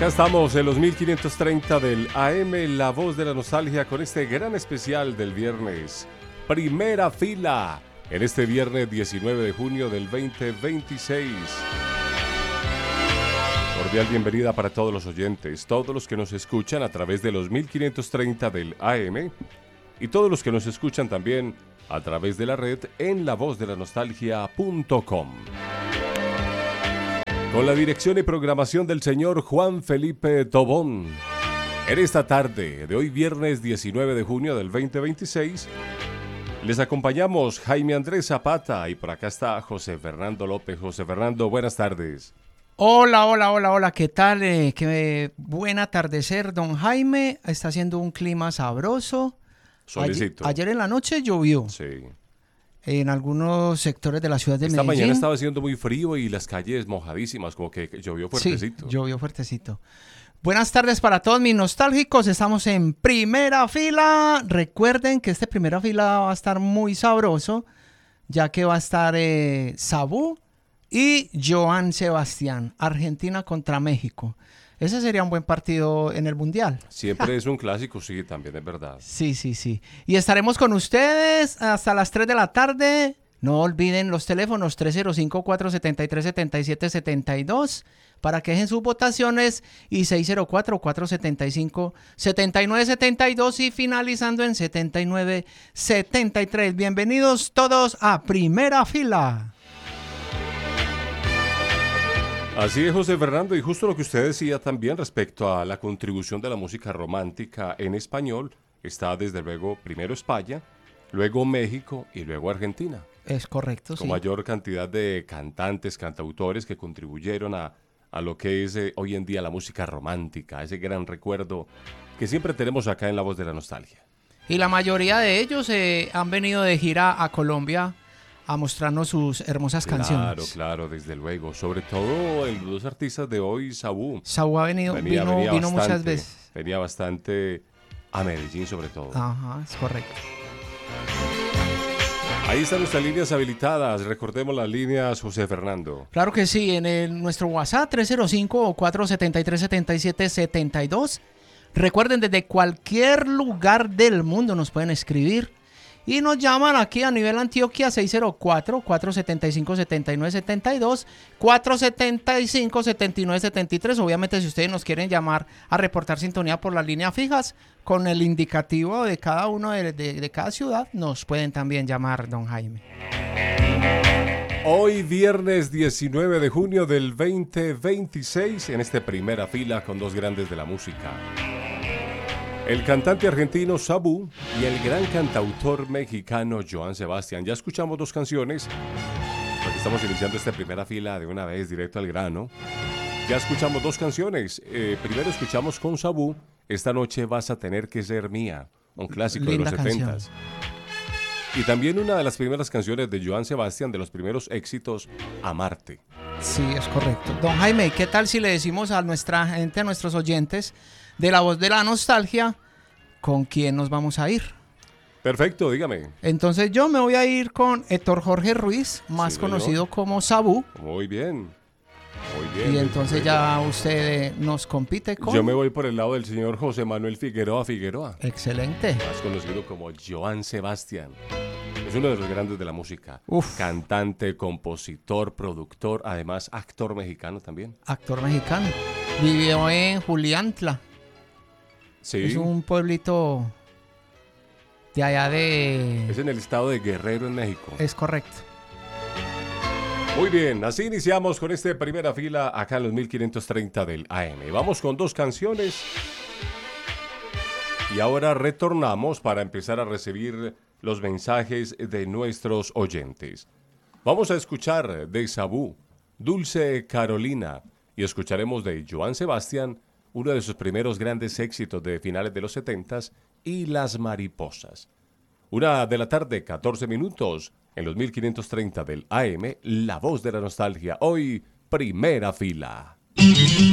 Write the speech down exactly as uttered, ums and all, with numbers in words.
Acá estamos en los mil quinientos treinta del A M, La Voz de la Nostalgia, con este gran especial del viernes. Primera fila, en este viernes diecinueve de junio del veinte veintiséis. Cordial bienvenida para todos los oyentes, todos los que nos escuchan a través de los mil quinientos treinta del A M y todos los que nos escuchan también a través de la red en la voz de la nostalgia punto com. Con la dirección y programación del señor Juan Felipe Tobón. En esta tarde de hoy viernes diecinueve de junio del veinte veintiséis, les acompañamos Jaime Andrés Zapata y por acá está José Fernando López. José Fernando, buenas tardes. Hola, hola, hola, hola, ¿qué tal? Eh, qué buen atardecer, don Jaime. Está haciendo un clima sabroso. Solicito. Ayer, ayer en la noche llovió. Sí. En algunos sectores de la ciudad de Esta Medellín. mañana estaba haciendo muy frío y las calles mojadísimas, como que llovió fuertecito. Sí, llovió fuertecito. Buenas tardes para todos mis nostálgicos. Estamos en primera fila. Recuerden que este primera fila va a estar muy sabroso, ya que va a estar eh, Sabú y Joan Sebastián. Argentina contra México. Ese sería un buen partido en el Mundial. Siempre es un clásico, sí, también es verdad. Sí, sí, sí. Y estaremos con ustedes hasta las tres de la tarde. No olviden los teléfonos tres cero cinco, cuatro siete tres, siete siete siete dos para que dejen sus votaciones y seis cero cuatro, cuatro siete cinco, siete nueve siete dos y finalizando en setenta y nueve setenta y tres. Bienvenidos todos a Primera Fila. Así es, José Fernando, y justo lo que usted decía también respecto a la contribución de la música romántica en español, está desde luego primero España, luego México y luego Argentina. Es correcto, Con sí. mayor cantidad de cantantes, cantautores que contribuyeron a, a lo que es eh, hoy en día la música romántica, ese gran recuerdo que siempre tenemos acá en La Voz de la Nostalgia. Y la mayoría de ellos eh, han venido de gira a Colombia a mostrarnos sus hermosas Claro, canciones. Claro, claro, desde luego. Sobre todo el, los artistas de hoy, Sabú. Sabú ha venido, Venía, vino, venía vino bastante, muchas veces. Venía bastante a Medellín sobre todo. Ajá, es correcto. Ahí están nuestras líneas habilitadas. Recordemos las líneas, José Fernando. Claro que sí, en el, nuestro WhatsApp tres cero cinco, cuatro siete tres, siete siete siete dos. Recuerden, desde cualquier lugar del mundo nos pueden escribir. Y nos llaman aquí a nivel Antioquia seis cero cuatro, cuatro siete cinco, siete nueve siete dos, cuatro siete cinco, siete nueve siete tres. Obviamente, si ustedes nos quieren llamar a reportar sintonía por las líneas fijas, con el indicativo de cada uno de, de, de cada ciudad, nos pueden también llamar, don Jaime. Hoy viernes diecinueve de junio del veinte veintiséis, en esta primera fila con dos grandes de la música. El cantante argentino Sabú y el gran cantautor mexicano Joan Sebastián. Ya escuchamos dos canciones, porque estamos iniciando esta primera fila de una vez, directo al grano. Ya escuchamos dos canciones. Eh, primero escuchamos con Sabú, Esta noche vas a tener que ser mía, un clásico Linda de los setentas. Y también una de las primeras canciones de Joan Sebastián, de los primeros éxitos, Amarte. Sí, es correcto. Don Jaime, ¿qué tal si le decimos a nuestra gente, a nuestros oyentes de La Voz de la Nostalgia, con quién nos vamos a ir? Perfecto, dígame. Entonces yo me voy a ir con Héctor Jorge Ruiz, más Sí, conocido señor. como Sabú. Muy bien. Muy bien. Y entonces perfecto. ya usted eh, nos compite con... Yo me voy por el lado del señor José Manuel Figueroa Figueroa, Excelente. más conocido como Joan Sebastián. Es uno de los grandes de la música. Uf. Cantante, compositor, productor, además actor mexicano también. Actor mexicano. Vivió en Juliantla. Sí. Es un pueblito de allá de... Es en el estado de Guerrero, en México. Es correcto. Muy bien, así iniciamos con esta primera fila acá en los mil quinientos treinta del A M. Vamos con dos canciones y ahora retornamos para empezar a recibir los mensajes de nuestros oyentes. Vamos a escuchar de Sabú, Dulce Carolina, y escucharemos de Joan Sebastián, uno de sus primeros grandes éxitos de finales de los setentas, y Las Mariposas. Una de la tarde, catorce minutos, en los mil quinientos treinta del A M, La Voz de la Nostalgia. Hoy, primera fila.